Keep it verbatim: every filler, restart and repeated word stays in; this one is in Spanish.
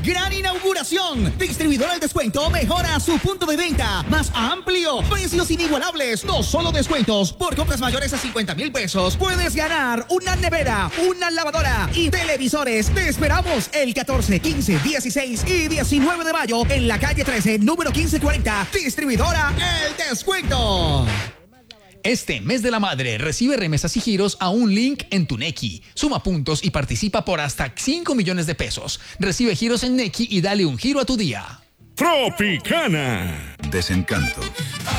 Gran inauguración. Distribuidor al descuento mejora su punto de venta más amplio. Precios inigualables. No solo descuentos. Por compras mayores a cincuenta mil pesos puedes ganar una nevera, una lavadora y televisores. Te esperamos el catorce, quince, dieciséis y diecinueve de mayo en la calle trece, número quince cuarenta. Distribuidora El Descuento. Este mes de la madre recibe remesas y giros a un link en tu Nequi. Suma puntos y participa por hasta cinco millones de pesos. Recibe giros en Nequi y dale un giro a tu día. Tropicana. Desencanto.